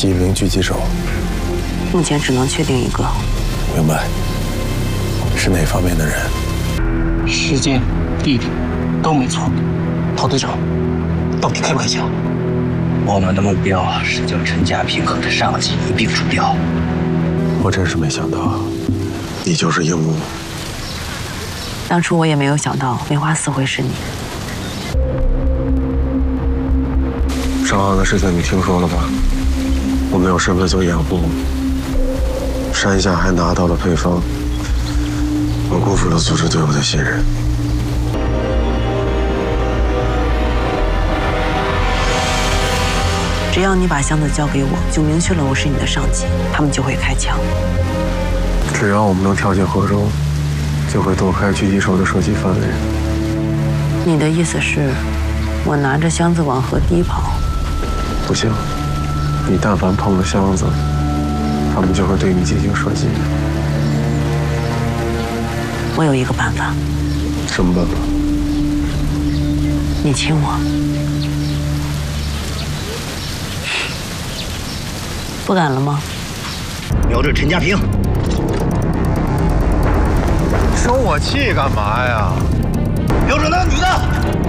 几名狙击手？ 目前只能确定一个。 明白。是哪方面的人？ 时间、地点都没错。陶队长，到底开不开枪？ 我们的目标是将陈家平和他上级一并除掉。 我真是没想到，你就是鹦鹉。 当初我也没有想到梅花四会是你。 上岸的事情你听说了吧？我没有身份做掩护，山下还拿到了配方，我辜负了组织对我的信任。 只要你把箱子交给我，就明确了我是你的上级，他们就会开枪。 只要我们能跳进河中，就会躲开狙击手的射击范围。 你的意思是，我拿着箱子往河堤跑？ 不行，你但凡碰了箱子，他们就会对你进行射击。 我有一个办法。 什么办法？ 你亲我。不敢了吗？ 瞄准陈家平。 生我气干嘛呀？ 瞄准那个女的。